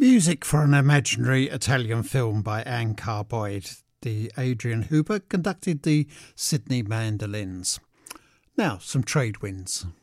Music for an imaginary Italian film by Anne Carboyd. The Adrian Hooper conducted the Sydney Mandolins. Now, some trade winds.